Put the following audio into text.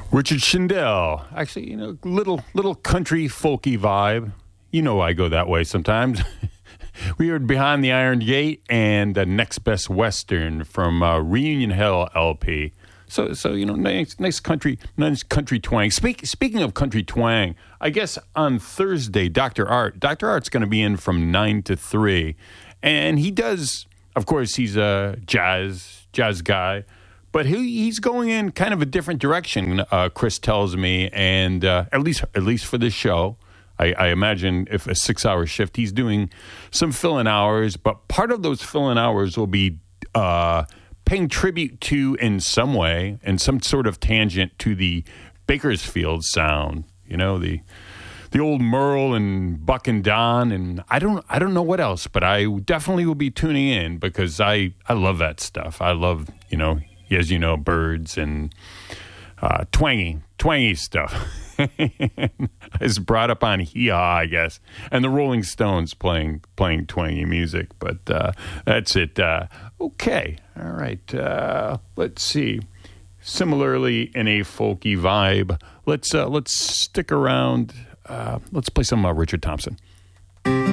Richard Shindell. Actually, little country folky vibe. You know I go that way sometimes. We heard Behind the Iron Gate and Next Best Western from Reunion Hell LP. So nice country twang. Speaking of country twang, I guess on Thursday, Dr. Art's going to be in from 9 to 3. And he does, of course, he's a jazz guy. But he's going in kind of a different direction, Chris tells me, and at least for this show. I imagine if a 6-hour shift, he's doing some fill-in hours, but part of those fill-in hours will be paying tribute to, in some way, in some sort of tangent, to the Bakersfield sound. The old Merle and Buck and Don, and I don't know what else, but I definitely will be tuning in because I love that stuff. I love, as you know, Birds and twangy stuff. It's brought up on Hee-Haw, I guess, and the Rolling Stones playing twangy music. But that's it. Okay, all right. Let's see. Similarly, in a folky vibe, let's stick around. Let's play some Richard Thompson.